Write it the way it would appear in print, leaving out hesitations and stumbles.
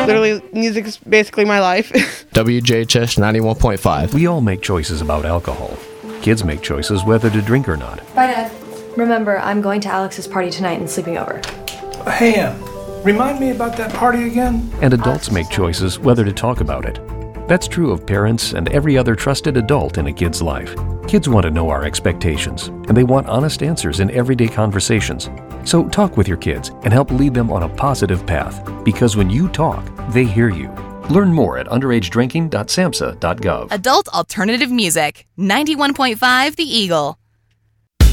Literally, music's basically my life. WJHS 91.5. We all make choices about alcohol. Kids make choices whether to drink or not. Bye, Dad. Remember, I'm going to Alex's party tonight and sleeping over. Hey, remind me about that party again? And adults make choices whether to talk about it. That's true of parents and every other trusted adult in a kid's life. Kids want to know our expectations, and they want honest answers in everyday conversations. So talk with your kids and help lead them on a positive path, because when you talk, they hear you. Learn more at underagedrinking.samhsa.gov. Adult alternative music, 91.5 The Eagle.